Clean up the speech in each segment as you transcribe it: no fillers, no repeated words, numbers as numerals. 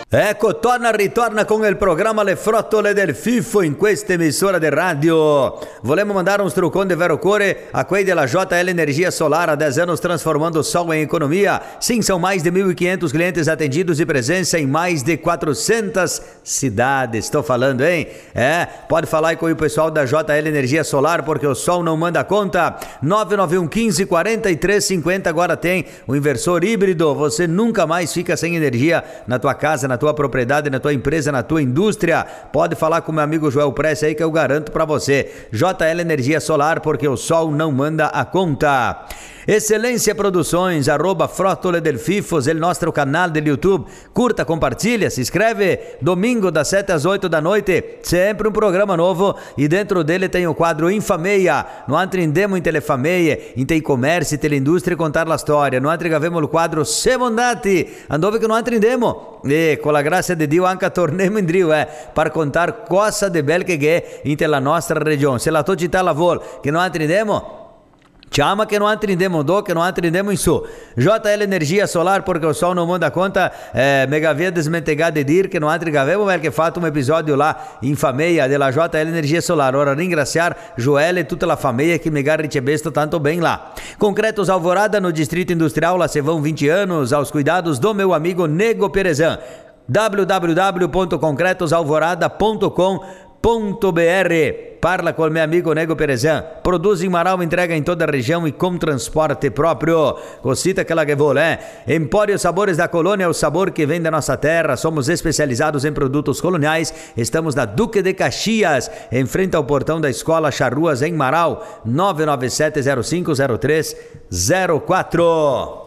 Ecco, ritorna con il programma Le Frottole del FIFO in questa emissora di radio. Volemos mandar um trucão de vero core a quei della JL Energia Solar, há 10 anos transformando o sol em economia. Sim, são mais de 1.500 clientes atendidos e presença em mais de 400 cidades. Estou falando, hein? Pode falar aí com o pessoal da JL Energia Solar, porque o sol não manda conta. 991 15 43 50, agora tem o inversor híbrido. Você nunca mais fica sem energia na tua casa, na tua propriedade, na tua empresa, na tua indústria. Pode falar com meu amigo Joel Presce aí que eu garanto pra você. JL Energia Solar, porque o sol não manda a conta. Excelência Produções, @Frottole del Fifos, el nosso canal do YouTube. Curta, compartilha, se inscreve. Domingo das 7 às 8 da noite, sempre um programa novo e dentro dele tem o quadro Infameia. Não aprendemos em Telefameia, em Telecomércio, Teleindústria contar a história. Não entregavemos o quadro Semondati, andou que não aprendemos. E com a graça de Dio anche tornemos em Drio, para contar coisa de bel que é em la nostra região. Se la tocita la vol, que não aprendemos, chama que não aprendemos que não aprendemos em su. JL Energia Solar, porque o sol não manda conta. Mega via desmentegada de dir que não entregavemos, que falta um episódio lá em Fameia de la JL Energia Solar. Ora ringraciar Joel e toda a família que me recebesto tanto bem lá. Concretos Alvorada, no Distrito Industrial, lá se vão 20 anos, aos cuidados do meu amigo Nego Perezan. www.concretosalvorada.com.br. Parla com meu amigo Nego Perezan. Produz em Marau, entrega em toda a região e com transporte próprio. Cosita que ela que vou, Empório Sabores da Colônia, o sabor que vem da nossa terra. Somos especializados em produtos coloniais. Estamos na Duque de Caxias, em frente ao portão da Escola Charruas, em Marau. 997050304.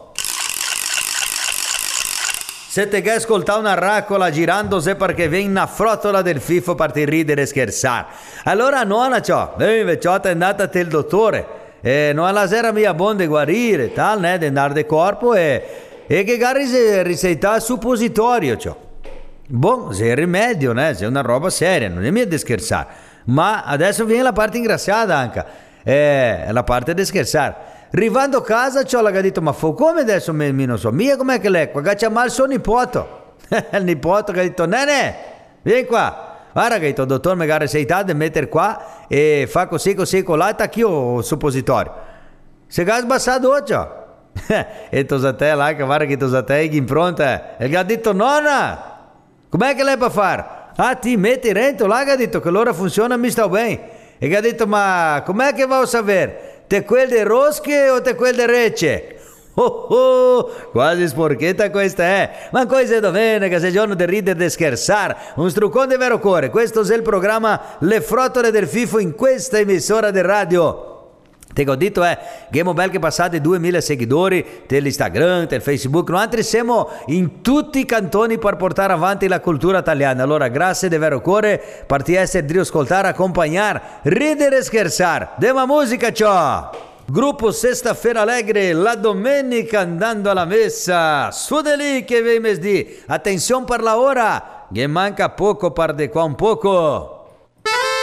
Se te quer ascoltare una raccola girandosi perché vieni na frottola del FIFO per ti ridere e scherzare. Allora nonna ciò, vecchiotta è andata del dottore e non la sera mia buona di guarire, tal, di andare di corpo e che gari riceita suppositorio ciò. Boh, se è rimedio, se è una roba seria, non è mia di scherzare. Ma adesso viene la parte ingrassata anche, la parte di scherzare. Arrivando a casa c'ho la detto, ma come adesso mi non so, mia com'è che lei qua, che c'ha mal suo nipoto. Il nipoto che ha detto, nene, vieni qua. Guarda che il dottor mi ha receitato di mettere qua e fa così, colà e tacchio il suppositorio. Se ha sbassato oggi. E tosate là, che guarda che tosate in pronta. E gli ha detto, nonna, com'è che lei può fare? Ah, ti metti rento là, che ha detto, che l'ora funziona, mi sta bene. E gli ha detto, ma com'è che va a sapere? Te quel de rosche o te quel de recce? Quasi sporchetta questa ma coisa domenica, se giorno di ridere e di scherzare, un struccone di vero cuore. Questo è il programma Le Frottole del FIFO in questa emissora di radio. Te ho detto che abbiamo belli passati 2000 seguidori dell'Instagram, del Facebook. Noi siamo in tutti i cantoni per portare avanti la cultura italiana. Allora, grazie di vero cuore per ti essere di ascoltare, accompagnare, ridere e scherzare. Dema musica, ciao! Gruppo Sexta-feira Alegre, la domenica andando alla messa. Su de lì che vem mesdi. Attenzione per la ora, che manca poco per de qua un poco.